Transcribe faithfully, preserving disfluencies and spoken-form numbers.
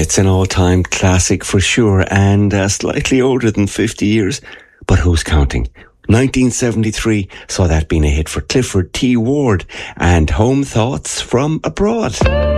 It's an all-time classic for sure, and uh, slightly older than fifty years. But who's counting? nineteen seventy-three saw that being a hit for Clifford T. Ward and Home Thoughts from Abroad.